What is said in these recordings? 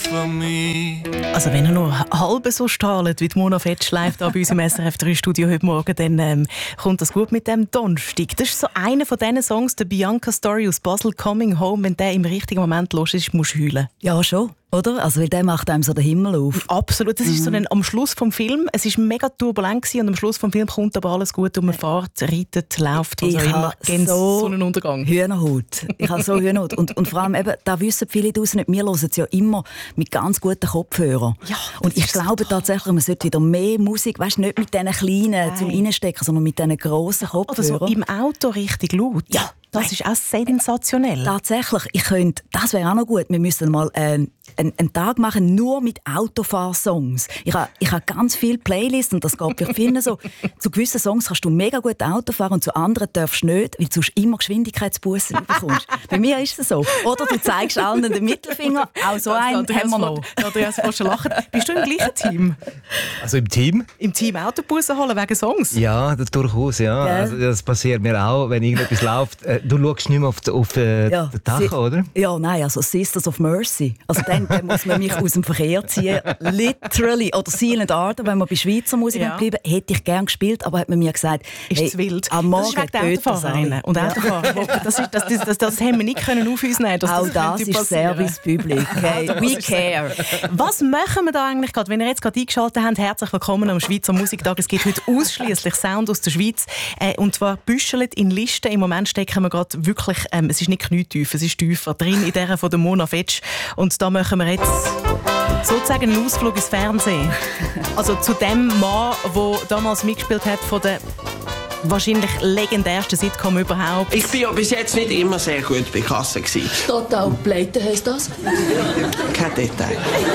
for me. Also wenn er nur halb so strahlt wie die Mona Fetsch live da bei uns im SRF 3 Studio heute Morgen, dann kommt das gut mit dem Donnerstag. Das ist so einer von diesen Songs, der Bianca Story aus Basel, Coming Home. Wenn der im richtigen Moment los ist, musst du heulen. Ja, schon. Oder? Also, weil der macht einem so den Himmel auf. Absolut. Das ist so am Schluss vom Film. Es war mega turbulent gewesen, und am Schluss vom Film kommt aber alles gut und man fährt, reitet, läuft, was auch immer. So Sonnenuntergang. Hühnerhaut. Ich habe so Hühnerhaut. Und vor allem, eben, da wissen viele draussen nicht, wir hören es ja immer mit ganz guten Kopfhörern. Ja, und ich glaube tatsächlich, man sollte wieder mehr Musik, weißt, nicht mit diesen kleinen zum Reinstecken, sondern mit diesen grossen Kopfhörern. Oder so im Auto richtig laut. Ja. Das ist auch sensationell. Tatsächlich, das wäre auch noch gut. Wir müssten mal einen Tag machen, nur mit Autofahrsongs. Ich habe ganz viele Playlists und das geht bei vielen so. Zu gewissen Songs kannst du mega gut Auto fahren und zu anderen darfst du nicht, weil du sonst immer Geschwindigkeitsbussen bekommst. Bei mir ist es so. Oder du zeigst allen den Mittelfinger. Auch so einen haben wir noch. Andreas fast schon lachen. Bist du im gleichen Team? Also im Team? Im Team Autobussen holen wegen Songs? Ja, das durchaus. Ja. Also das passiert mir auch, wenn irgendetwas läuft. Du schaust nicht mehr auf den Dach, oder? Ja, nein, also Sisters of Mercy. Also dann muss man mich aus dem Verkehr ziehen. Literally. Oder Silent Ardor, wenn wir bei Schweizer Musik bleiben, hätte ich gerne gespielt, aber hat man mir gesagt, ist zu wild. Am Morgen das ist wegen der Autofahrerinnen und Autofahrer. Das haben wir nicht auf uns nehmen. Auch das ist Service Public. Okay. We care. Was machen wir da eigentlich gerade? Wenn ihr jetzt gerade eingeschaltet habt, herzlich willkommen am Schweizer Musiktag. Es gibt heute ausschließlich Sound aus der Schweiz. Und zwar büschelt in Listen. Im Moment stecken wir gerade wirklich, es ist nicht knietief, es ist tiefer drin in der von der Mona Fetsch. Und da machen wir jetzt sozusagen einen Ausflug ins Fernsehen. Also zu dem Mann, der damals mitgespielt hat von der wahrscheinlich legendärsten Sitcom überhaupt. Ich bin ja bis jetzt nicht immer sehr gut bei Kasse gewesen. Total pleite heisst das? Kein Detail.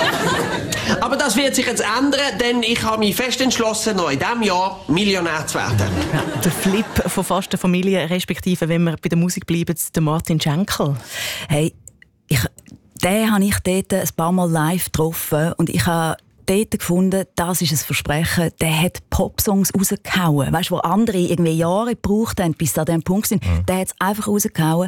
Aber das wird sich jetzt ändern, denn ich habe mich fest entschlossen, noch in diesem Jahr Millionär zu werden. Ja, der Flip von fast der Familie, respektive, wenn wir bei der Musik bleiben, der Martin Schenkel. Hey, den habe ich dort ein paar Mal live getroffen und ich habe dort gefunden, das ist ein Versprechen, der hat Popsongs rausgehauen. Weißt du, wo andere irgendwie Jahre gebraucht haben, bis sie an diesem Punkt sind. Der hat es einfach rausgehauen.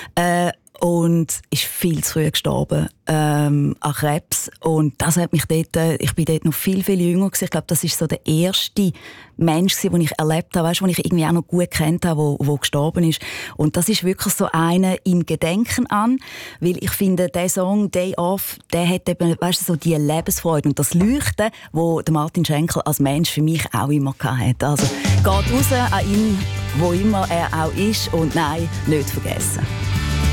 Und ist viel zu früh gestorben an Krebs. Und das hat mich dort, ich bin dort noch viel, viel jünger gewesen. Ich glaube, das ist so der erste Mensch, den ich erlebt habe, weißt, den ich irgendwie auch noch gut kennt habe, der gestorben ist. Und das ist wirklich so einer im Gedenken an, weil ich finde, der Song «Day Off», der hat eben, weißt du, so die Lebensfreude und das Leuchten, das der Martin Schenkel als Mensch für mich auch immer hatte. Also geht raus an ihn, wo immer er auch ist, und nein, nicht vergessen.